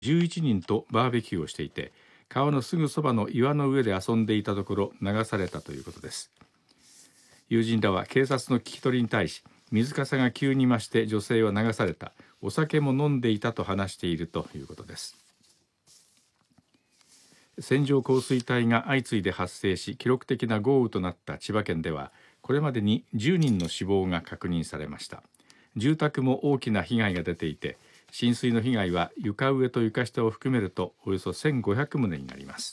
11人とバーベキューをしていて、川のすぐそばの岩の上で遊んでいたところ流されたということです。友人らは警察の聞き取りに対し、水かさが急に増して女性は流された、お酒も飲んでいたと話しているということです。線状降水帯が相次いで発生し、記録的な豪雨となった千葉県では、これまでに10人の死亡が確認されました。住宅も大きな被害が出ていて、浸水の被害は床上と床下を含めるとおよそ1500棟になります。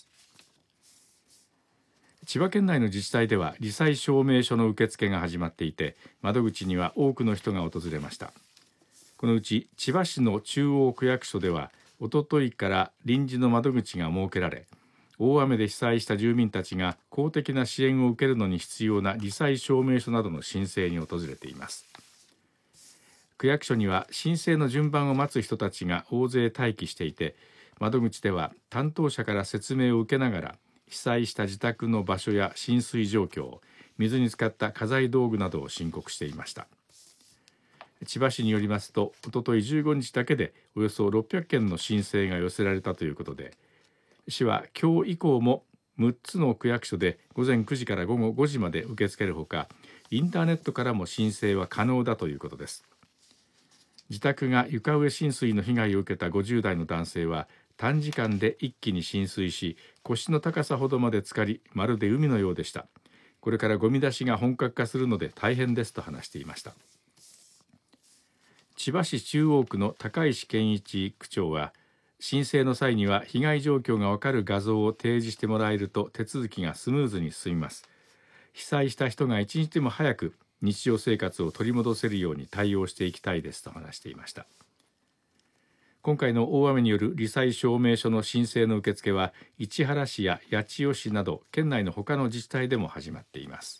千葉県内の自治体では罹災証明書の受付が始まっていて、窓口には多くの人が訪れました。このうち千葉市の中央区役所では、おとといから臨時の窓口が設けられ、大雨で被災した住民たちが公的な支援を受けるのに必要な罹災証明書などの申請に訪れています。区役所には申請の順番を待つ人たちが大勢待機していて、窓口では担当者から説明を受けながら、被災した自宅の場所や浸水状況、水に浸かった家財道具などを申告していました。千葉市によりますと、おととい15日だけでおよそ600件の申請が寄せられたということで、市は今日以降も6つの区役所で午前9時から午後5時まで受け付けるほか、インターネットからも申請は可能だということです。自宅が床上浸水の被害を受けた50代の男性は、短時間で一気に浸水し、腰の高さほどまで浸かり、まるで海のようでした。これからゴミ出しが本格化するので大変ですと話していました。千葉市中央区の高石健一区長は、申請の際には被害状況がわかる画像を提示してもらえると手続きがスムーズに進みます。被災した人が一日でも早く日常生活を取り戻せるように対応していきたいですと話していました。今回の大雨による罹災証明書の申請の受付は、市原市や八千代市など県内の他の自治体でも始まっています。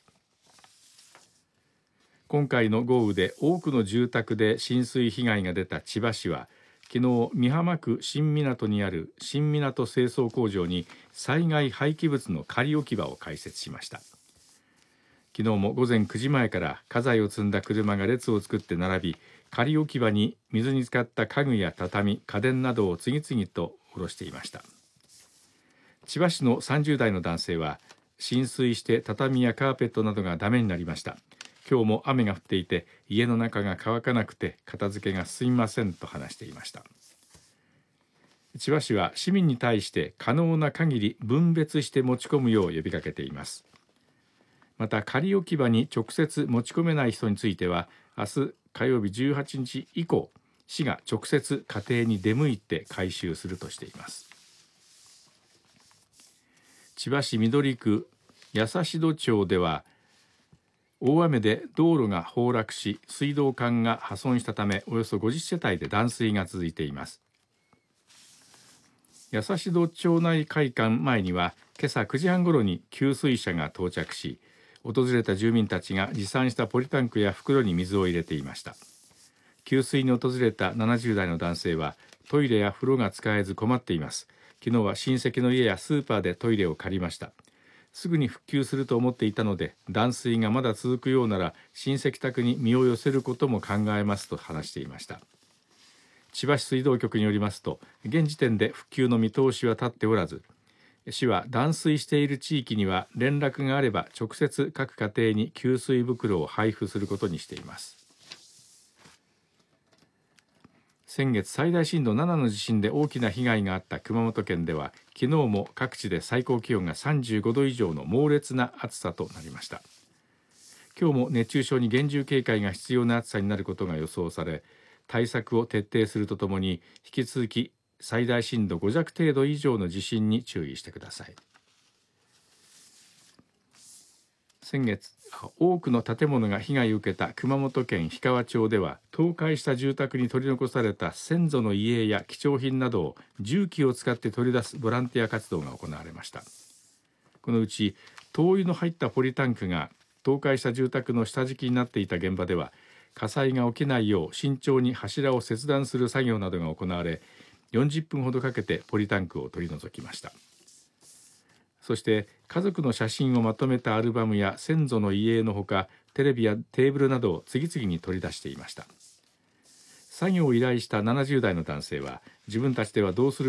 今回の豪雨で多くの住宅で浸水被害が出た千葉市は、昨日美浜区新港にある新港清掃工場に災害廃棄物の仮置き場を開設しました。昨日も午前9時前から家財を積んだ車が列を作って並び、仮置き場に水に浸かった家具や畳、家電などを次々と下ろしていました。千葉市の30代の男性は、浸水して畳やカーペットなどがダメになりました。今日も雨が降っていて家の中が乾かなくて片付けが進みませんと話していました。千葉市は市民に対して可能な限り分別して持ち込むよう呼びかけています。また仮置き場に直接持ち込めない人については、明日火曜日18日以降、市が直接家庭に出向いて回収するとしています。千葉市緑区八橋戸町では、大雨で道路が崩落し、水道管が破損したため、およそ50世帯で断水が続いています。八橋戸町内会館前には、今朝9時半ごろに給水車が到着し、訪れた住民たちが持参したポリタンクや袋に水を入れていました。給水に訪れた70代の男性は、トイレや風呂が使えず困っています。昨日は親戚の家やスーパーでトイレを借りました。すぐに復旧すると思っていたので、断水がまだ続くようなら親戚宅に身を寄せることも考えますと話していました。千葉市水道局によりますと、現時点で復旧の見通しは立っておらず、市は断水している地域には連絡があれば直接各家庭に給水袋を配布することにしています。先月最大震度7の地震で大きな被害があった熊本県では、昨日も各地で最高気温が35度以上の猛烈な暑さとなりました。今日も熱中症に厳重警戒が必要な暑さになることが予想され、対策を徹底するとともに、引き続き最大震度5弱程度以上の地震に注意してください。先月、多くの建物が被害を受けた熊本県氷川町では、倒壊した住宅に取り残された先祖の遺影や貴重品などを重機を使って取り出すボランティア活動が行われました。このうち灯油の入ったポリタンクが倒壊した住宅の下敷きになっていた現場では、火災が起きないよう慎重に柱を切断する作業などが行われ、40分ほどかけてポリタンクを取り除きました。そして家族の写真をまとめたアルバムや先祖の遺影のほか、テレビやテーブルなどを次々に取り出していました。 作業を依頼した70代の男性は自分たちではどうする